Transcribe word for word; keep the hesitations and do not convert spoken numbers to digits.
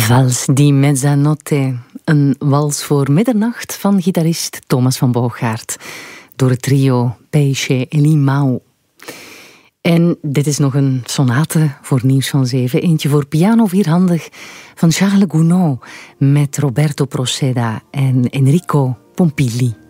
Vals di Mezzanotte, een wals voor middernacht van gitarist Thomas van Bogaert door het trio Peixe e Limão. En dit is nog een sonate voor Nieuws van Zeven, eentje voor piano vierhandig van Charles Gounod met Roberto Proceda en Enrico Pompili.